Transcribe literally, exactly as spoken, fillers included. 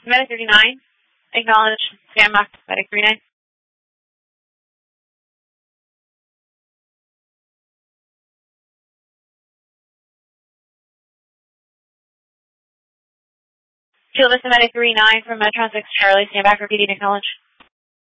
Medic thirty-nine, acknowledge, stand by, Medic thirty-nine. Kilo Vista Medic thirty-nine from Metron six Charlie, stand by for P D and acknowledge.